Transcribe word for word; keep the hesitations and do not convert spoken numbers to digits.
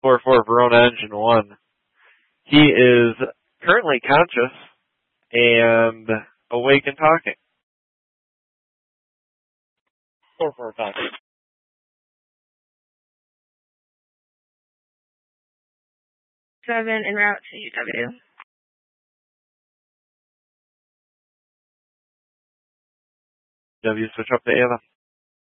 four four Verona Engine one. He is currently conscious and awake and talking. four four talking. Seven en route to U W. W switch up to Ava.